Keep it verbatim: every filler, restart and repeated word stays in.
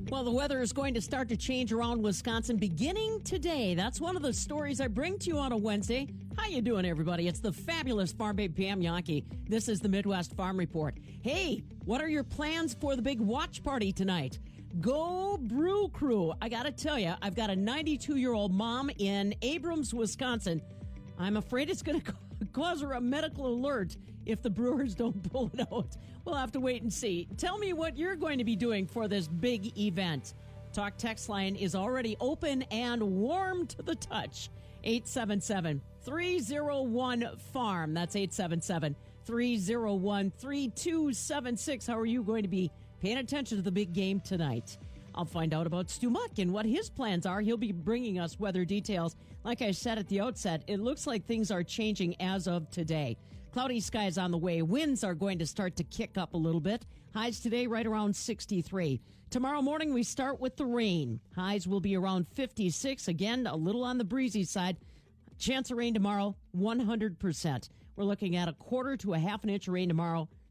Well, the weather is going to start to change around Wisconsin beginning today. That's one of the stories I bring to you on a Wednesday. How you doing, everybody? It's the fabulous Farm Babe Pam Yankee. This is the Midwest Farm Report. Hey, what are your plans for the big watch party tonight? Go Brew Crew. I got to tell you, I've got a ninety-two-year-old mom in Abrams, Wisconsin. I'm afraid it's going to cause her a medical alert if the Brewers don't pull it out. We'll have to wait and see. Tell me what you're going to be doing for this big event. Talk text line is already open and warm to the touch. eight seven seven, three oh one, farm. That's eight seven seven, three oh one, three two seven six. How are you going to be paying attention to the big game tonight? I'll find out about Stu Muck and what his plans are. He'll be bringing us weather details. Like I said at the outset, it looks like things are changing as of today. Cloudy skies on the way. Winds are going to start to kick up a little bit. Highs today right around sixty-three. Tomorrow morning we start with the rain. Highs will be around fifty-six. Again, a little on the breezy side. Chance of rain tomorrow, one hundred percent. We're looking at a quarter to a half an inch of rain tomorrow.